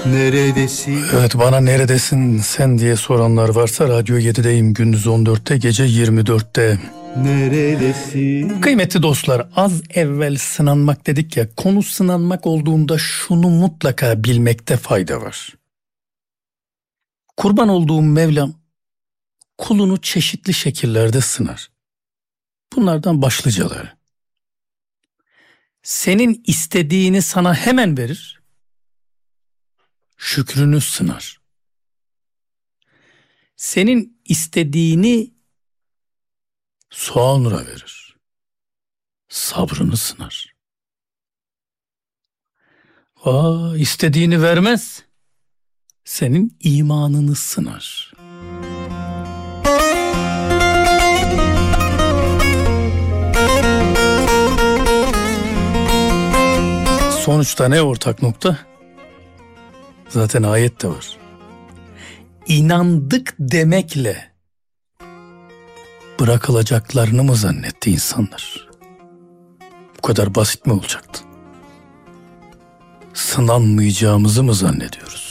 Neredesin? Evet, bana neredesin sen diye soranlar varsa Radyo 7'deyim, gündüz 14'te, gece 24'te. Neredesin? Kıymetli dostlar, az evvel sınanmak dedik ya, konu sınanmak olduğunda şunu mutlaka bilmekte fayda var. Kurban olduğum Mevlam kulunu çeşitli şekillerde sınar. Bunlardan başlıcaları: senin istediğini sana hemen verir, şükrünü sınar. Senin istediğini sonra verir, sabrını sınar. İstediğini vermez, senin imanını sınar. Sonuçta ne ortak nokta? Zaten ayette var. İnandık demekle bırakılacaklarını mı zannetti insanlar? Bu kadar basit mi olacaktı? Sınanmayacağımızı mı zannediyoruz?